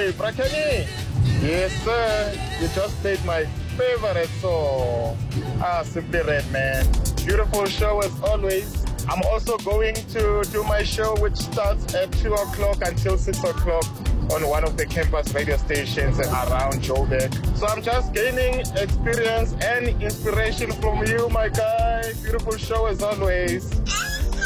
Hey, Brakeni. Yes, sir. You just played my favorite song. Simply Red, man. Beautiful show as always. I'm also going to do my show, which starts at 2 o'clock until 6 o'clock on one of the campus radio stations around Joburg. So I'm just gaining experience and inspiration from you, my guy. Beautiful show as always.